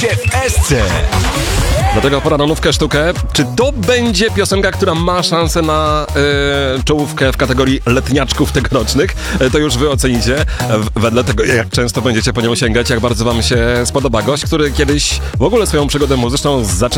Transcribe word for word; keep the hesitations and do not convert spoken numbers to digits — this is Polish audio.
się w Esce. Dlatego pora na nówkę sztukę. Czy to będzie piosenka, która ma szansę na y, czołówkę w kategorii letniaczków tegorocznych? Y, to już wy ocenicie. W, wedle tego, jak często będziecie po nią sięgać, jak bardzo wam się spodoba gość, który kiedyś w ogóle swoją przygodę muzyczną zaczynał